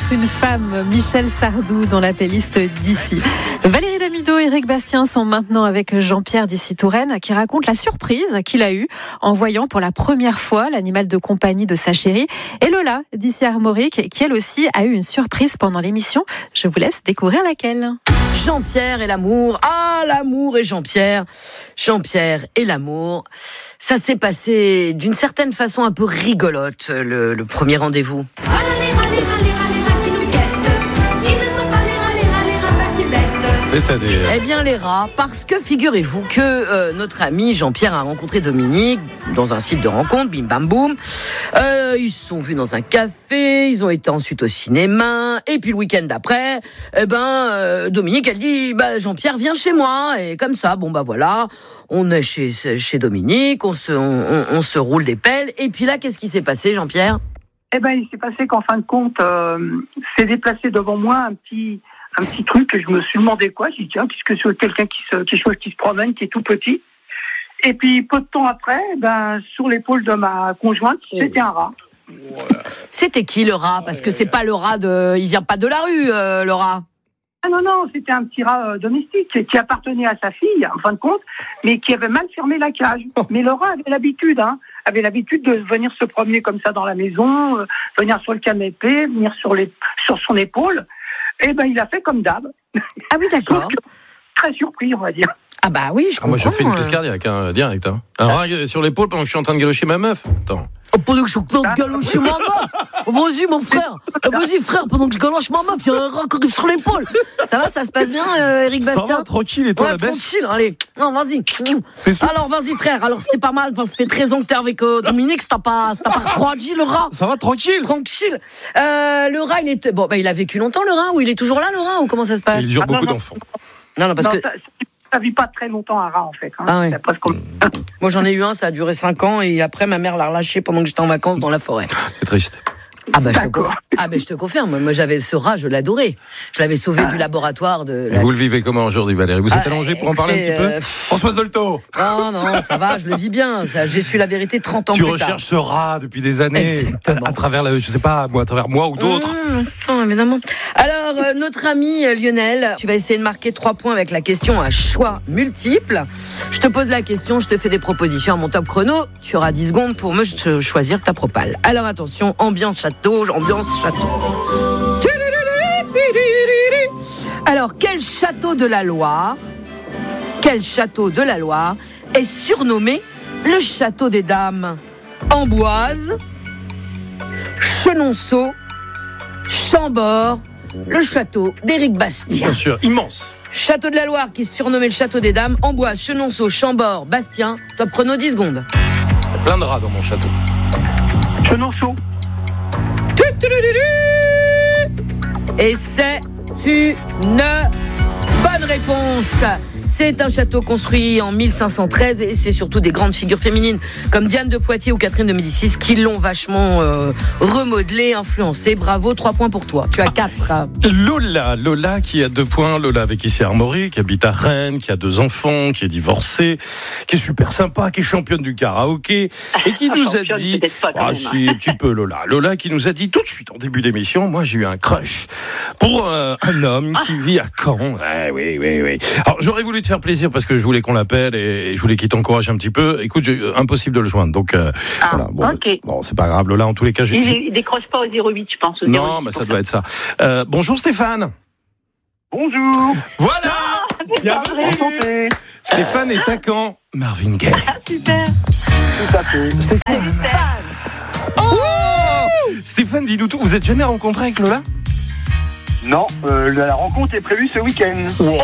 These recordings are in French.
être une femme, Michel Sardou dans la playlist d'ici. Valérie Damido et Eric Bastien sont maintenant avec Jean-Pierre d'ici Touraine qui raconte la surprise qu'il a eue en voyant pour la première fois l'animal de compagnie de sa chérie, et Lola d'ici Armorique qui elle aussi a eu une surprise pendant l'émission. Je vous laisse découvrir laquelle. Jean-Pierre et l'amour. Ah, l'amour et Jean-Pierre. Jean-Pierre et l'amour. Ça s'est passé d'une certaine façon un peu rigolote, le premier rendez-vous. C'est-à-dire Eh bien les rats, parce que figurez-vous que notre ami Jean-Pierre a rencontré Dominique dans un site de rencontre, bim bam boum. Ils se sont vus dans un café, ils ont été ensuite au cinéma, et puis le week-end d'après, Dominique elle dit Jean-Pierre viens chez moi, et comme ça voilà, on est chez Dominique, on se roule des pelles, et puis là qu'est-ce qui s'est passé Jean-Pierre ? Il s'est passé qu'en fin de compte, s'est déplacé devant moi un petit truc que je me suis demandé quoi. J'ai dit tiens, puisque c'est quelqu'un qui se promène, qui est tout petit. Et puis peu de temps après, sur l'épaule de ma conjointe, c'était un rat. Voilà. C'était qui le rat ? Parce que c'est pas le rat il vient pas de la rue, le rat. Ah non, c'était un petit rat domestique qui appartenait à sa fille, en fin de compte, mais qui avait mal fermé la cage. Mais le rat avait l'habitude de venir se promener comme ça dans la maison, venir sur le canapé, venir sur son épaule. Et il a fait comme d'hab. Ah oui, d'accord. Très surpris, on va dire. Ah bah oui, je comprends. Moi, je fais une crise cardiaque, direct. Un rat sur l'épaule pendant que je suis en train de galocher ma meuf. Attends. Pendant que je suis en train de galocher ma meuf. Vas-y, mon frère. Vas-y, frère, pendant que je galoche ma meuf, il y a un rat qui arrive sur l'épaule. Ça va, ça se passe bien, Eric Bastien ? Ça va, tranquille, et toi, la baisse ? Tranquille, allez. Non, vas-y. Alors, vas-y, frère. Alors, c'était pas mal. Enfin, ça fait 13 ans que t'es avec Dominique. Ça t'a pas refroidi, le rat ? Ça va, tranquille. Tranquille. Le rat, il a vécu longtemps, le rat, ou il est toujours là, le rat, ou comment ça se passe ? Il dure beaucoup d'enfants. Non, parce que ça vit pas très longtemps un rat en fait. Ah ouais. Presque... Moi j'en ai eu un, ça a duré 5 ans et après ma mère l'a relâché pendant que j'étais en vacances dans la forêt. C'est triste. Je te confirme. Moi j'avais ce rat, je l'adorais. Je l'avais sauvé du laboratoire de. Vous le vivez comment aujourd'hui, Valérie ? Vous êtes allongé pour en parler un petit peu ? Françoise Dolto. Non, ça va, je le vis bien. J'ai su la vérité 30 ans plus tard. Tu recherches ce rat depuis des années. Exactement. À travers, à travers moi ou d'autres. Évidemment. Alors, notre ami Lionel, tu vas essayer de marquer 3 points avec la question à choix multiples. Je te pose la question, je te fais des propositions à mon top chrono. Tu auras 10 secondes pour me choisir ta propale. Alors attention, ambiance château. Alors, quel château de la Loire est surnommé le château des dames ? Amboise, Chenonceau, Chambord, le château d'Éric Bastien. Bien sûr, immense. Château de la Loire qui est surnommé le château des dames, Amboise, Chenonceau, Chambord, Bastien. Top chrono 10 secondes. Il y a plein de rats dans mon château. Chenonceau. Et c'est une bonne réponse. C'est un château construit en 1513 et c'est surtout des grandes figures féminines comme Diane de Poitiers ou Catherine de Médicis qui l'ont vachement remodelé, influencé. Bravo, 3 points pour toi. Tu as 4. Lola qui a 2 points. Lola avec ici Armorique, qui habite à Rennes, qui a 2 enfants, qui est divorcée, qui est super sympa, qui est championne du karaoké et qui nous a dit... si, un petit peu Lola. Lola qui nous a dit tout de suite en début d'émission, moi j'ai eu un crush pour un homme qui vit à Caen. Oui. Alors j'aurais voulu te faire plaisir parce que je voulais qu'on l'appelle et je voulais qu'il t'encourage un petit peu. Écoute, impossible de le joindre. Donc voilà. Bon, c'est pas grave. Lola, en tous les cas, il décroche pas au 08, je pense. Non, mais ça doit être ça. Bonjour Stéphane. Bonjour. Voilà. Enchanté. Stéphane est à Caen. Marvin Gaye. Super. Tout à fait. Stéphane, dis-nous tout. Vous êtes jamais rencontré avec Lola ? Non, la rencontre est prévue ce week-end. Wow.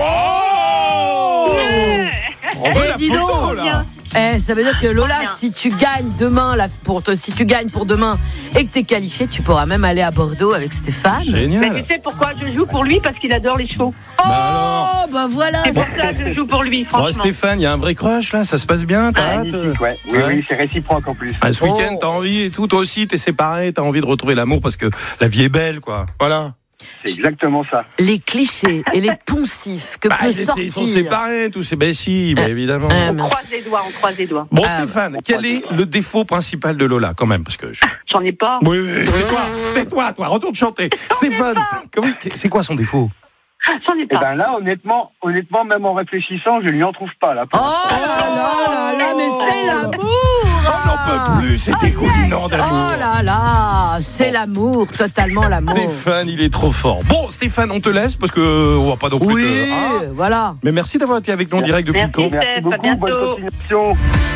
On voit la dis photo, donc, là. Ça veut dire que Lola, si tu gagnes demain si tu gagnes pour demain et que t'es qualifié, tu pourras même aller à Bordeaux avec Stéphane. Génial. Mais tu sais pourquoi je joue pour lui ? Parce qu'il adore les chevaux. Voilà. C'est pour ça que je joue pour lui, franchement. Stéphane, il y a un vrai crush là, ça se passe bien, t'as hâte. Ouais. Oui, c'est réciproque en plus. Ce week-end, t'as envie et tout, toi aussi, t'es séparé, t'as envie de retrouver l'amour parce que la vie est belle, quoi. Voilà. C'est exactement ça. Les clichés et les poncifs que peut sortir. Ils sont séparés, tous ces si, évidemment. On croise les doigts. Bon, Stéphane, quel est le défaut principal de Lola, quand même, parce que J'en ai pas. Oui, tais-toi, retourne chanter. Stéphane, c'est quoi son défaut? J'en ai Et pas. ben là, honnêtement, même en réfléchissant, je lui en trouve pas là. Oh là, mais c'est l'amour. On n'en peut plus, c'est dégoulinant d'amour. Oh là là, c'est l'amour, totalement l'amour. Stéphane, il est trop fort. Bon, Stéphane, on te laisse parce que on va pas non plus. Oui, voilà. Mais merci d'avoir été avec nous en direct depuis Caen. Merci, Merci Steph, à beaucoup, bientôt. bonne continuation.